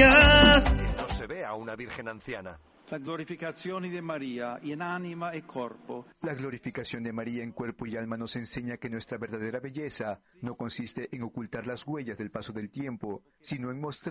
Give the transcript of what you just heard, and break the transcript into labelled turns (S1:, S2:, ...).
S1: María.
S2: Que no se vea a una virgen anciana.
S3: La glorificazione di Maria in anima e corpo.
S4: La glorificación de María en cuerpo y alma nos enseña que nuestra verdadera belleza no consiste en ocultar las huellas del paso del tiempo, sino en mostrar